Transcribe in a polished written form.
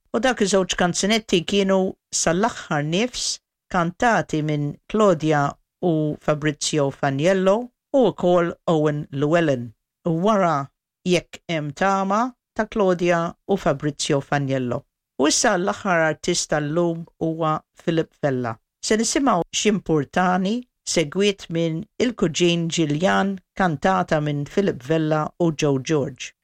U dak iż-żewġ kanzunetti kienu sal-aħħar nifs kantati minn Claudia u Fabrizio Faniello u wkoll Owen Llewellyn. U wara Jekk Hemm Tama ta' Claudia u Fabrizio Faniello. U issa l-aħħar artista llum huwa Philip Vella. Se nisimgħu X'impurtani segwiet minn Il-Kuġin Ġiljan kantata minn Philip Vella u Joe George.